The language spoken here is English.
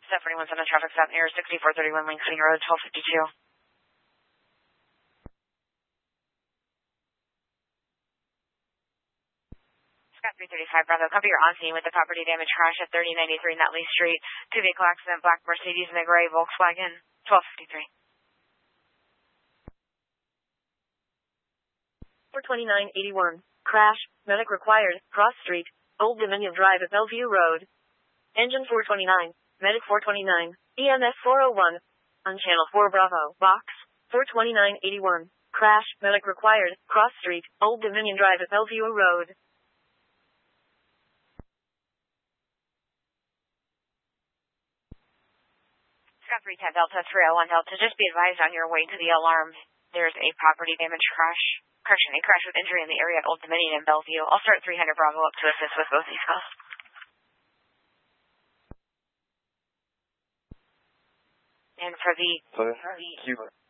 Step 41's on a traffic stop near 6431 Lane Cutting Road, 1252. Scott 335 Bravo, copy your on scene with the property damage crash at 3093 Nutley Street. Two vehicle accident, black Mercedes and a gray Volkswagen, 1253. 42981. Crash, medic required, cross street, Old Dominion Drive at Bellevue Road. Engine 429, medic 429, EMS 401. On channel 4 Bravo, box, 42981. Crash, medic required, cross street, Old Dominion Drive at Bellevue Road. Scott 310 Delta 301 Delta, just be advised on your way to the alarm. There's a property damage crash with injury in the area at Old Dominion and Bellevue. I'll start 300 Bravo up to assist with both these calls. And for the